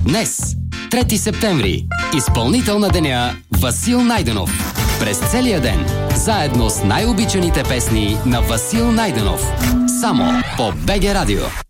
Днес, 3 септември, изпълнител на деня Васил Найденов. През целия ден, заедно с най-обичаните песни на Васил Найденов. Само по БГ Радио.